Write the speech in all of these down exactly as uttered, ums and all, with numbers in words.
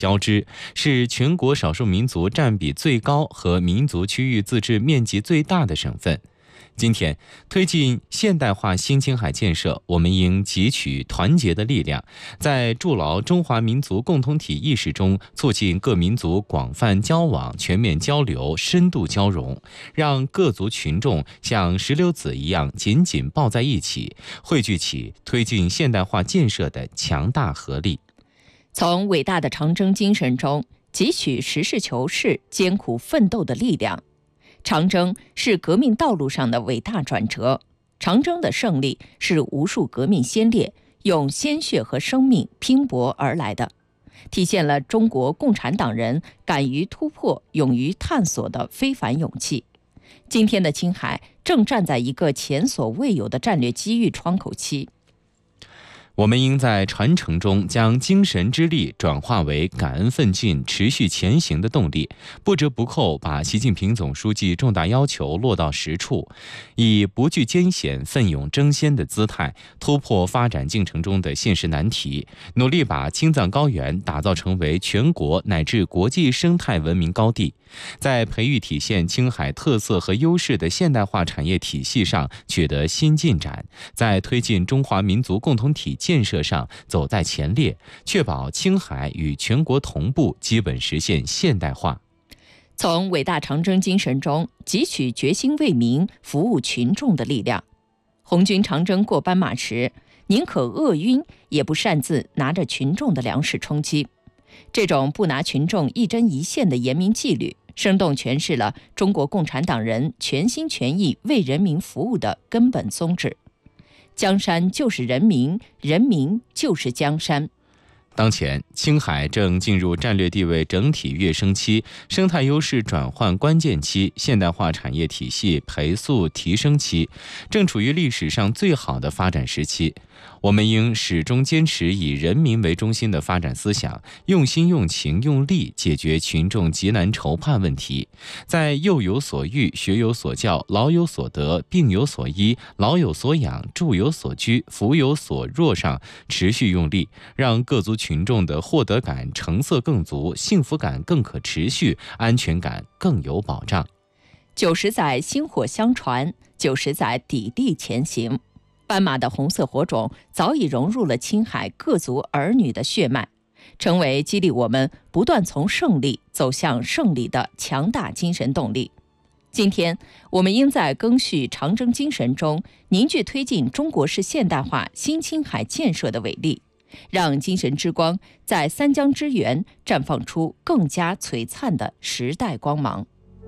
交织，是全国少数民族占比最高和民族区域自治面积最大的省份。今天，推进现代化新青海建设，我们应汲取团结的力量，在筑牢中华民族共同体意识中，促进各民族广泛交往、全面交流、深度交融，让各族群众像石榴籽一样紧紧抱在一起，汇聚起推进现代化建设的强大合力。 从伟大的长征精神中汲取实事求是、艰苦奋斗的力量。长征是革命道路上的伟大转折，长征的胜利是无数革命先烈用鲜血和生命拼搏而来的，体现了中国共产党人敢于突破、勇于探索的非凡勇气。今天的青海正站在一个前所未有的战略机遇窗口期。 我们应在传承中将精神之力转化为感恩奋进、持续前行的动力，不折不扣把习近平总书记重大要求落到实处，以不惧艰险、奋勇争先的姿态，突破发展进程中的现实难题，努力把青藏高原打造成为全国乃至国际生态文明高地，在培育体现青海特色和优势的现代化产业体系上取得新进展，在推进中华民族共同体建设上走在前列，确保青海与全国同步基本实现现代化。 从伟大长征精神中汲取决心为民、服务群众的力量。红军长征过斑马时，宁可饿晕，也不擅自拿着群众的粮食充饥。这种不拿群众一针一线的严明纪律，生动诠释了中国共产党人全心全意为人民服务的根本宗旨。江山就是人民，人民就是江山。 当前，青海正进入战略地位整体跃升期、生态优势转换关键期、现代化产业体系培塑提升期，正处于历史上最好的发展时期。我们应始终坚持以人民为中心的发展思想，用心用情用力解决群众急难愁盼问题，在幼有所育、学有所教、老有所得、病有所医、老有所养、住有所居、福有所若上持续用力，让各族群众的获得感、成色更足，幸福感更可持续，安全感更有保障。 九十载薪火相传，九十载砥砺前行。斑马的红色火种早已融入了青海各族儿女的血脉，成为激励我们不断从胜利走向胜利的强大精神动力。今天，我们应在赓续长征精神中凝聚推进中国式现代化新青海建设的伟力，让精神之光在三江之源绽放出更加璀璨的时代光芒。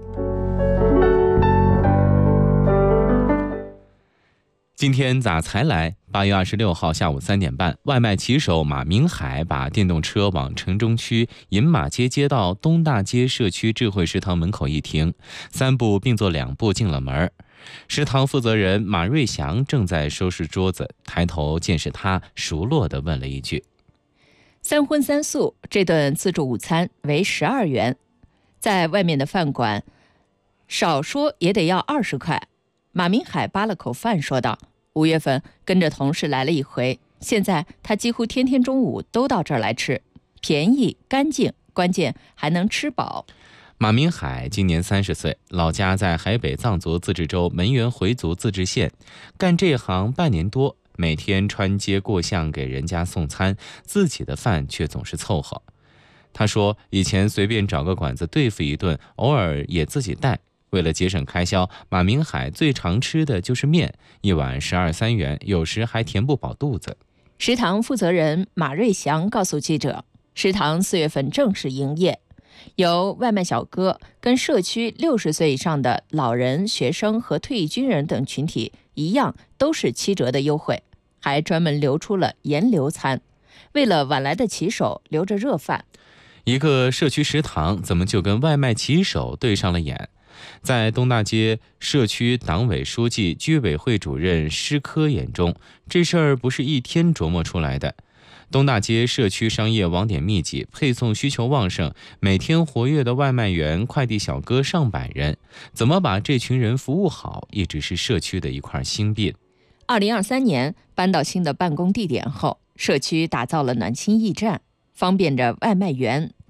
今天咋才来？八月二十六号下午三点半，外卖骑手马明海把电动车往城中区饮马街街道东大街社区智慧食堂门口一停，三步并作两步进了门。食堂负责人马瑞祥正在收拾桌子，抬头见是他，熟络地问了一句：“ 三荤三素，这顿自助午餐为十二元，在外面的饭馆，少说也得要二十块。”马明海扒了口饭说道：“五月份跟着同事来了一回，现在他几乎天天中午都到这儿来吃，便宜、干净，关键还能吃饱。” 马明海今年三十岁，老家在海北藏族自治州门源回族自治县，干这行半年多，每天穿街过巷给人家送餐，自己的饭却总是凑合。他说，以前随便找个馆子对付一顿，偶尔也自己带。为了节省开销，马明海最常吃的就是面，一碗十二三元，有时还填不饱肚子。 食堂负责人马瑞祥告诉记者，食堂四月份正式营业，由外卖小哥跟社区六十岁以上的老人、学生和退役军人等群体一样，都是七折的优惠，还专门留出了盐流餐，为了晚来的骑手留着热饭。 一个社区食堂怎么就跟外卖骑手对上了眼？在东大街社区党委书记、居委会主任施科眼中，这事儿不是一天琢磨出来的。东大街社区商业网点密集，配送需求旺盛，每天活跃的外卖员、快递小哥上百人，怎么把这群人服务好，一直是社区的一块心病。 二零二三年搬到新的办公地点后，社区打造了暖心驿站，方便着外卖员